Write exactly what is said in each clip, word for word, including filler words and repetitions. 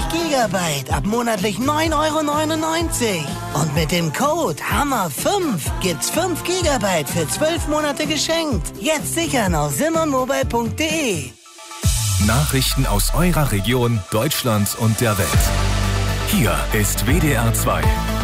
Gigabyte ab monatlich neun Euro neunundneunzig. Und mit dem Code Hammer fünf gibt's fünf Gigabyte für zwölf Monate geschenkt. Jetzt sichern auf simmermobile punkt de. Nachrichten aus eurer Region, Deutschland und der Welt. Hier ist W D R zwei.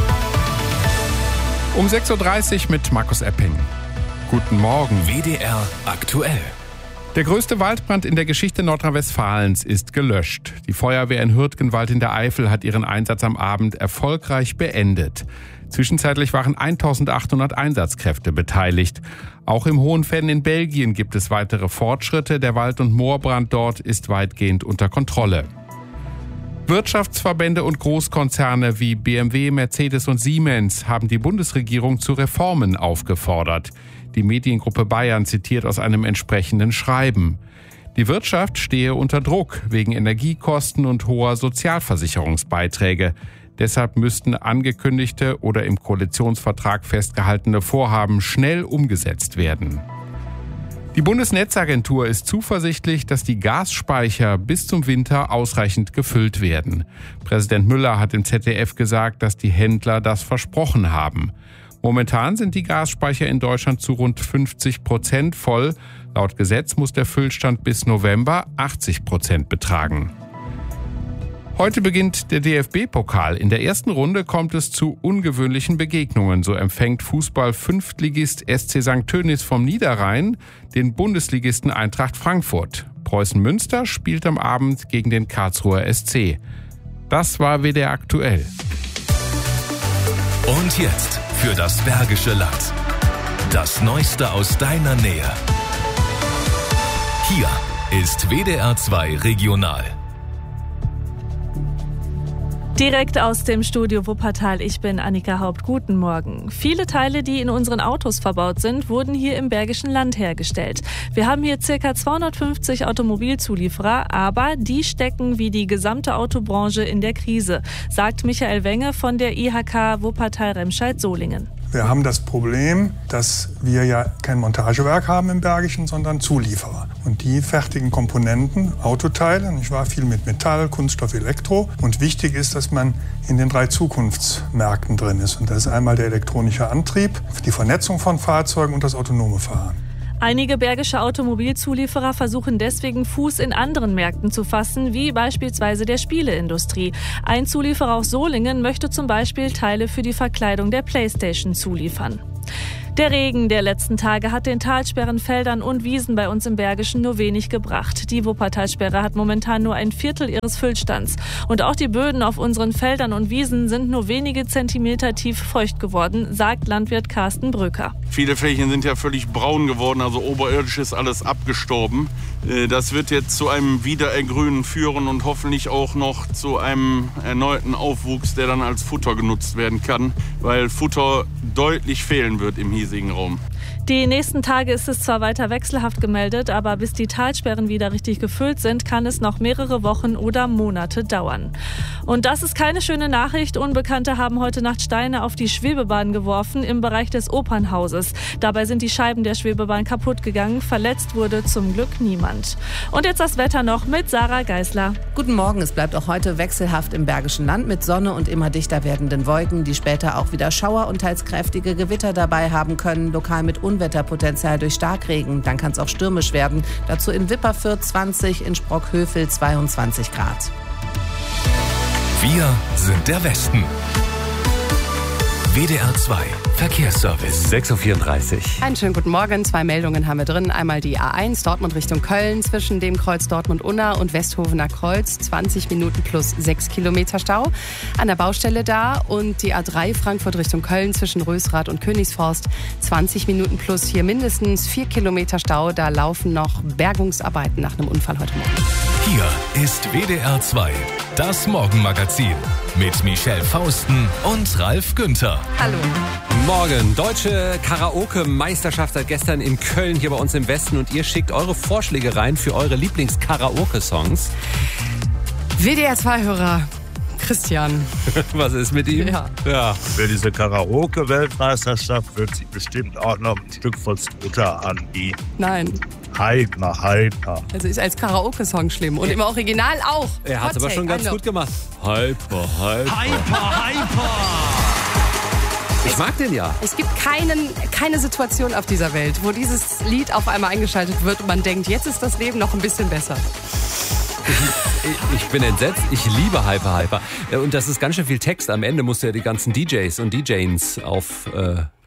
Um sechs Uhr dreißig mit Markus Epping. Guten Morgen. W D R aktuell. Der größte Waldbrand in der Geschichte Nordrhein-Westfalens ist gelöscht. Die Feuerwehr in Hürtgenwald in der Eifel hat ihren Einsatz am Abend erfolgreich beendet. Zwischenzeitlich waren eintausendachthundert Einsatzkräfte beteiligt. Auch im Hohenfällen in Belgien gibt es weitere Fortschritte. Der Wald- und Moorbrand dort ist weitgehend unter Kontrolle. Wirtschaftsverbände und Großkonzerne wie B M W, Mercedes und Siemens haben die Bundesregierung zu Reformen aufgefordert. Die Mediengruppe Bayern zitiert aus einem entsprechenden Schreiben. Die Wirtschaft stehe unter Druck wegen Energiekosten und hoher Sozialversicherungsbeiträge. Deshalb müssten angekündigte oder im Koalitionsvertrag festgehaltene Vorhaben schnell umgesetzt werden. Die Bundesnetzagentur ist zuversichtlich, dass die Gasspeicher bis zum Winter ausreichend gefüllt werden. Präsident Müller hat im Z D F gesagt, dass die Händler das versprochen haben. Momentan sind die Gasspeicher in Deutschland zu rund fünfzig Prozent voll. Laut Gesetz muss der Füllstand bis November achtzig Prozent betragen. Heute beginnt der D F B-Pokal. In der ersten Runde kommt es zu ungewöhnlichen Begegnungen. So empfängt Fußball-Fünftligist S C Sankt Tönis vom Niederrhein den Bundesligisten Eintracht Frankfurt. Preußen Münster spielt am Abend gegen den Karlsruher S C. Das war W D R aktuell. Und jetzt für das Bergische Land. Das Neueste aus deiner Nähe. Hier ist W D R zwei Regional. Direkt aus dem Studio Wuppertal, ich bin Annika Haupt. Guten Morgen. Viele Teile, die in unseren Autos verbaut sind, wurden hier im Bergischen Land hergestellt. Wir haben hier ca. zweihundertfünfzig Automobilzulieferer, aber die stecken wie die gesamte Autobranche in der Krise, sagt Michael Wenge von der I H K Wuppertal-Remscheid-Solingen. Wir haben das Problem, dass wir ja kein Montagewerk haben im Bergischen, sondern Zulieferer. Und die fertigen Komponenten, Autoteile, ich war viel mit Metall, Kunststoff, Elektro. Und wichtig ist, dass man in den drei Zukunftsmärkten drin ist. Und das ist einmal der elektronische Antrieb, die Vernetzung von Fahrzeugen und das autonome Fahren. Einige bergische Automobilzulieferer versuchen deswegen Fuß in anderen Märkten zu fassen, wie beispielsweise der Spieleindustrie. Ein Zulieferer aus Solingen möchte zum Beispiel Teile für die Verkleidung der PlayStation zuliefern. Der Regen der letzten Tage hat den Talsperren, Feldern und Wiesen bei uns im Bergischen nur wenig gebracht. Die Wuppertalsperre hat momentan nur ein Viertel ihres Füllstands. Und auch die Böden auf unseren Feldern und Wiesen sind nur wenige Zentimeter tief feucht geworden, sagt Landwirt Carsten Bröker. Viele Flächen sind ja völlig braun geworden, also oberirdisch ist alles abgestorben. Das wird jetzt zu einem Wiederergrünen führen und hoffentlich auch noch zu einem erneuten Aufwuchs, der dann als Futter genutzt werden kann, weil Futter deutlich fehlen wird im hiesigen Raum. Die nächsten Tage ist es zwar weiter wechselhaft gemeldet, aber bis die Talsperren wieder richtig gefüllt sind, kann es noch mehrere Wochen oder Monate dauern. Und das ist keine schöne Nachricht. Unbekannte haben heute Nacht Steine auf die Schwebebahn geworfen im Bereich des Opernhauses. Dabei sind die Scheiben der Schwebebahn kaputt gegangen. Verletzt wurde zum Glück niemand. Und jetzt das Wetter noch mit Sarah Geisler. Guten Morgen, es bleibt auch heute wechselhaft im Bergischen Land mit Sonne und immer dichter werdenden Wolken, die später auch wieder Schauer und teils kräftige Gewitter dabei haben können, lokal mit Unwetterpotenzial durch Starkregen. Dann kann es auch stürmisch werden. Dazu in Wipperfürth zwanzig, in Sprockhövel zweiundzwanzig Grad. Wir sind der Westen. W D R zwei Verkehrsservice. sechs Uhr vierunddreißig. Einen schönen guten Morgen. Zwei Meldungen haben wir drin. Einmal die A eins Dortmund Richtung Köln zwischen dem Kreuz Dortmund-Unna und Westhofener Kreuz. zwanzig Minuten plus sechs Kilometer Stau an der Baustelle da. Und die A drei Frankfurt Richtung Köln zwischen Rösrath und Königsforst. zwanzig Minuten plus hier mindestens vier Kilometer Stau. Da laufen noch Bergungsarbeiten nach einem Unfall heute Morgen. Hier ist W D R zwei, das Morgenmagazin mit Michelle Fausten und Ralf Günther. Hallo. Morgen, deutsche Karaoke-Meisterschaft seit gestern in Köln, hier bei uns im Westen. Und ihr schickt eure Vorschläge rein für eure Lieblings-Karaoke-Songs. W D R zwei-Hörer Christian. Was ist mit ihm? Ja. ja. Für diese Karaoke-Weltmeisterschaft wird sich bestimmt auch noch ein Stück von Scooter anbieten. Nein. Hyper, hyper. Also ist als Karaoke-Song schlimm und im Original auch. Er hat es aber schon ganz gut gemacht. Hyper, hyper. Hyper, hyper. Ich mag den ja. Es gibt keinen, keine Situation auf dieser Welt, wo dieses Lied auf einmal eingeschaltet wird und man denkt, jetzt ist das Leben noch ein bisschen besser. Ich, ich bin entsetzt. Ich liebe Hyper Hyper. Und das ist ganz schön viel Text. Am Ende musst du ja die ganzen D Js und D Js auf... Äh